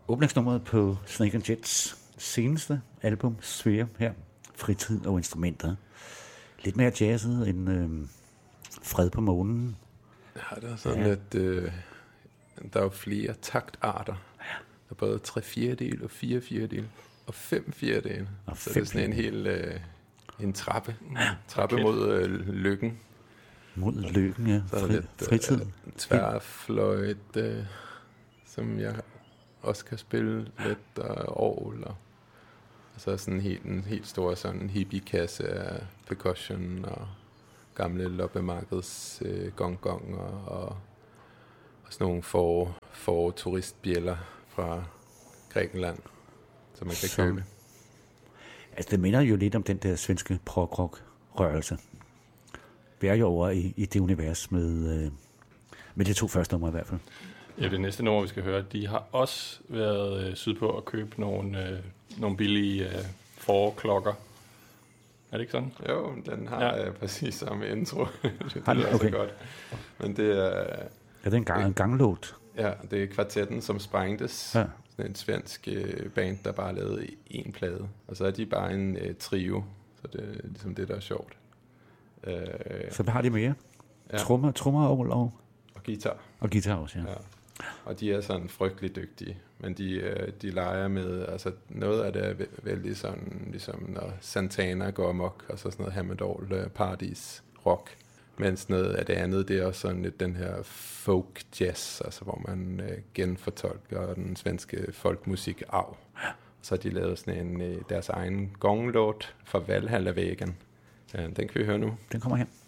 Åbningsnummeret på Snake & Jets seneste album, Sphere, her. Fritid og instrumenter. Lidt mere jazzet end Fred på månen. Ja, det er sådan lidt... der er jo flere taktarter. Der er både 3/4 og 4/4 og 5/4. Så det er sådan en hel... en trappe. Trappe mod lykken. Mod lykken, ja. Så er der lidt fritid. Tværfløjt, som jeg også kan spille lidt, og orgel, og så sådan en helt stor sådan hippie-kasse af percussion og gamle loppemarkeds gong og sådan nogle for turistbjælder fra Grækenland, som man kan købe. Altså, det minder jo lidt om den der svenske prog-rock-rørelse. Vi er jo over i det univers med de 2 første numre i hvert fald. Ja, det næste nummer, vi skal høre, de har også været sydpå at købe nogle billige forklokker. Er det ikke sådan? Jo, den har præcis samme intro. det lyder så godt. Men det er... Er det en ganglåt? Ja, det er Kvartetten, som sprængtes. Ja. Sådan en svensk band, der bare lavede en plade. Og så er de bare en trio. Så det er ligesom det, der er sjovt. Så hvad har de mere? Ja. Trommer og guitar. Og guitar også, ja. Og de er sådan frygtelig dygtige. Men de leger med, altså noget af det er vældig sådan, ligesom når Santana går amok, og så sådan noget Hammondal Paradis rock. Mens noget af det andet, det er også sådan lidt den her folk jazz, altså hvor man genfortolker den svenske folkmusik af. Så har de lavet sådan deres egen gonglåt fra Valhalla-væggen. Den kan vi høre nu. Den kommer her.